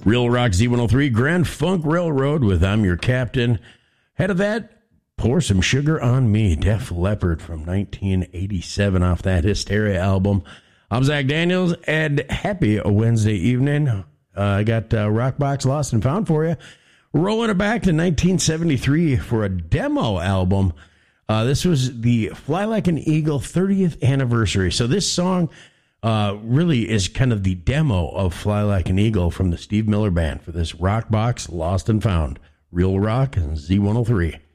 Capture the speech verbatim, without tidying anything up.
Real Rock Z one oh three, Grand Funk Railroad with I'm Your Captain. Head of that, Pour Some Sugar on Me, Def Leppard from nineteen eighty-seven off that Hysteria album. I'm Zach Daniels, and happy Wednesday evening. Uh, I got uh, Rockbox Lost and Found for you. Rolling it back to nineteen seventy-three for a demo album. Uh, this was the Fly Like an Eagle thirtieth anniversary. So this song uh, really is kind of the demo of Fly Like an Eagle from the Steve Miller Band for this Rockbox Lost and Found. Real Rock and Z one oh three.